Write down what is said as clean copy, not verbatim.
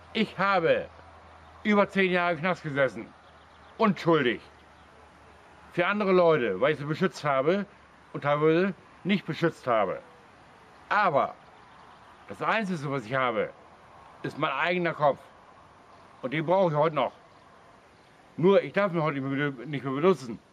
Ich habe über 10 Jahre im Knast gesessen. Unschuldig. Für andere Leute, weil ich sie beschützt habe und teilweise nicht beschützt habe. Aber das Einzige, was ich habe, ist mein eigener Kopf. Und den brauche ich heute noch. Nur, ich darf ihn heute nicht mehr benutzen.